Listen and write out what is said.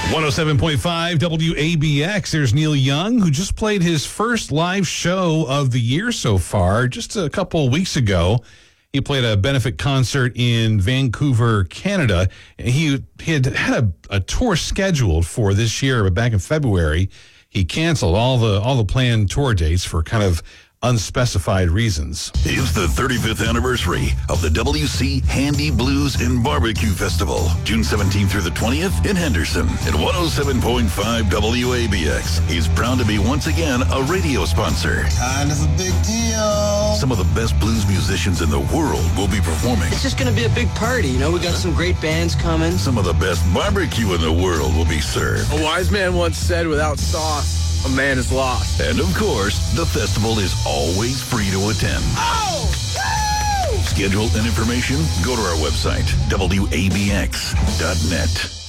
107.5 WABX. There's Neil Young, who just played his first live show of the year so far. Just a couple of weeks ago, he played a benefit concert in Vancouver, Canada. He had a tour scheduled for this year, but back in February, he canceled all the planned tour dates for kind of unspecified reasons. It's the 35th anniversary of the WC Handy Blues and Barbecue Festival, June 17th through the 20th in Henderson at 107.5 WABX. He's proud to be once again a radio sponsor. Kind of a big deal. Some of the best blues musicians in the world will be performing. It's just going to be a big party, you know. We got some great bands coming. Some of the best barbecue in the world will be served. A wise man once said, without sauce, a man is lost. And of course, the festival is always free to attend. Oh! Woo! Schedule and information, go to our website, WABX.net.